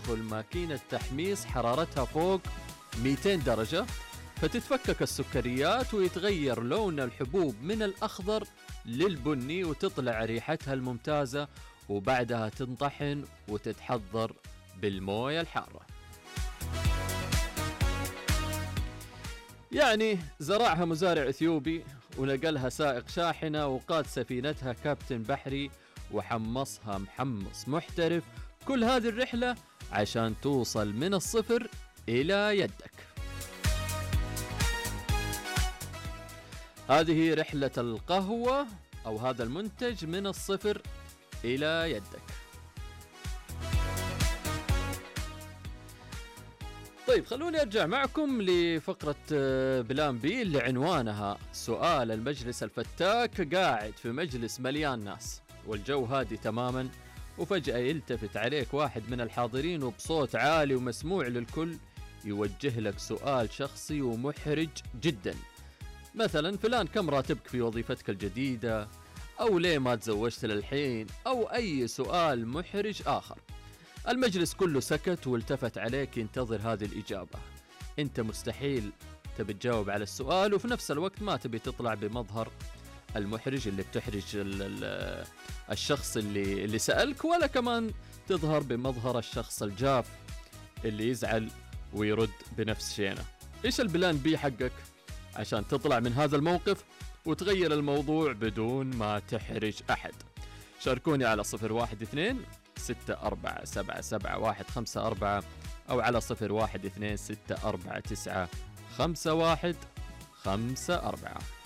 تدخل ماكينة تحميص حرارتها فوق 200 درجة، فتتفكك السكريات ويتغير لون الحبوب من الأخضر للبني وتطلع ريحتها الممتازة، وبعدها تنطحن وتتحضر بالموية الحارة. يعني زرعها مزارع اثيوبي ونقلها سائق شاحنة وقاد سفينتها كابتن بحري وحمصها محمص محترف، كل هذه الرحلة عشان توصل من الصفر إلى يدك. هذه رحلة القهوة أو هذا المنتج من الصفر إلى يدك. طيب خلوني أرجع معكم لفقرة بلان بي اللي عنوانها سؤال المجلس الفتاك. قاعد في مجلس مليان ناس والجو هادي تماما، وفجأة يلتفت عليك واحد من الحاضرين وبصوت عالي ومسموع للكل يوجه لك سؤال شخصي ومحرج جدا، مثلا فلان كم راتبك في وظيفتك الجديدة، أو ليه ما تزوجت للحين، أو أي سؤال محرج آخر. المجلس كله سكت والتفت عليك ينتظر هذه الإجابة. أنت مستحيل تبي تجاوب على السؤال، وفي نفس الوقت ما تبي تطلع بمظهر المحرج اللي بتحرج الشخص اللي سألك، ولا كمان تظهر بمظهر الشخص الجاف اللي يزعل ويرد بنفس شينه. إيش البلان بي حقك عشان تطلع من هذا الموقف وتغير الموضوع بدون ما تحرج أحد؟ شاركوني على 012-6477154 أو على 012-649-5154.